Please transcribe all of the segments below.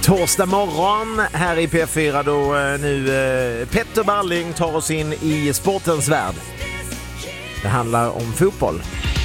Torsdag morgon här i P4 då nu Petter Barling tar oss in i sportens värld. Det handlar om fotboll.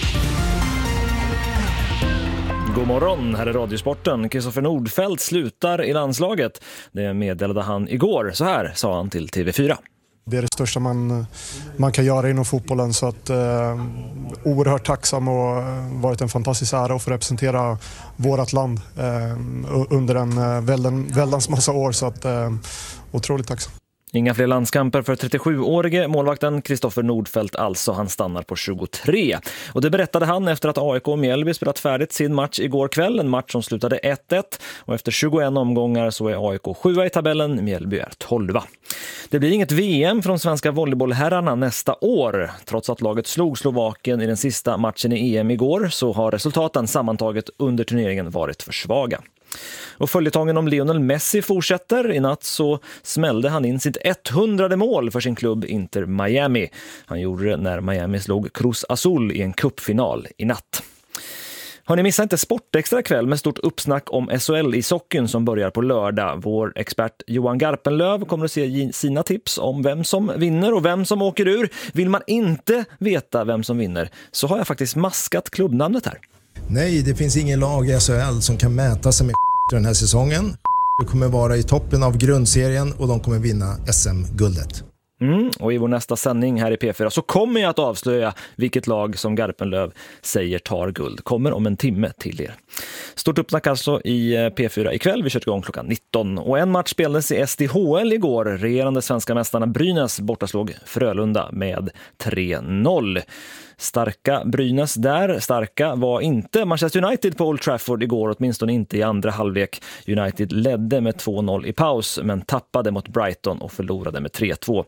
God morgon, här är Radiosporten. Kristoffer Nordfeldt slutar i landslaget. Det meddelade han igår. Så här sa han till TV4. Det är det största man kan göra inom fotbollen, så att oerhört tacksam och varit en fantastisk ära att få representera vårt land under en väldans massa år, så att otroligt tacksam. Inga fler landskamper för 37-årige målvakten Kristoffer Nordfeldt, alltså. Han stannar på 23. Och det berättade han efter att AIK och Mjällby spelat färdigt sin match igår kväll. En match som slutade 1-1. Och efter 21 omgångar så är AIK 7 i tabellen, Mjällby är 12. Det blir inget VM från svenska volleybollherrarna nästa år. Trots att laget slog Slovakien i den sista matchen i EM igår så har resultaten sammantaget under turneringen varit för svaga. Och följetongen om Lionel Messi fortsätter. I natt så smällde han in sitt 100:e mål för sin klubb Inter Miami. Han gjorde det när Miami slog Cruz Azul i en cupfinal i natt. Har ni missat inte Sportextra kväll med stort uppsnack om SHL i sockeln som börjar på lördag. Vår expert Johan Garpenlöv kommer att se sina tips om vem som vinner och vem som åker ur. Vill man inte veta vem som vinner så har jag faktiskt maskat klubbnamnet här. Nej, det finns ingen lag i SHL som kan mäta sig med den här säsongen. De kommer vara i toppen av grundserien och de kommer vinna SM-guldet. Och i vår nästa sändning här i P4 så kommer jag att avslöja vilket lag som Garpenlöv säger tar guld. Kommer om en timme till er. Stort uppsnack alltså i P4 ikväll. Vi kör igång klockan 19. Och en match spelades i SDHL igår. Regerande svenska mästarna Brynäs bortaslog Frölunda med 3-0. Starka Brynäs där. Starka var inte Manchester United på Old Trafford igår, åtminstone inte i andra halvlek. United ledde med 2-0 i paus men tappade mot Brighton och förlorade med 3-2.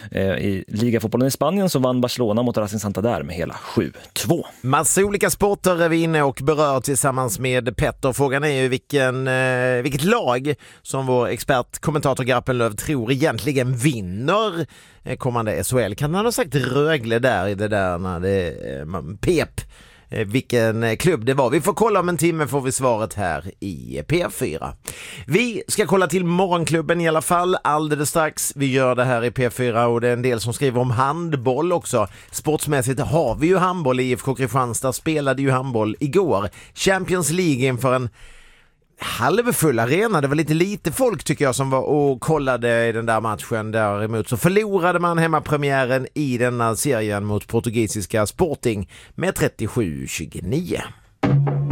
I ligafotbollen i Spanien så vann Barcelona mot Racing Santander med hela 7-2. Massa olika sporter är vi inne och berör tillsammans med Petter. Frågan är ju vilket lag som vår expert, kommentator Garpenlöv, tror egentligen vinner kommande SHL. Kan han ha sagt Rögle där i det där när det pep vilken klubb det var? Vi får kolla om en timme, får vi svaret här i P4. Vi ska kolla till morgonklubben i alla fall alldeles strax. Vi gör det här i P4 och det är en del som skriver om handboll också. Sportsmässigt har vi ju handboll. IFK Kristianstad spelade ju handboll igår. Champions League inför en halvfull arena. Det var lite folk tycker jag som var och kollade i den där matchen. Däremot så förlorade man hemmapremiären i denna serien mot portugisiska Sporting med 37-29.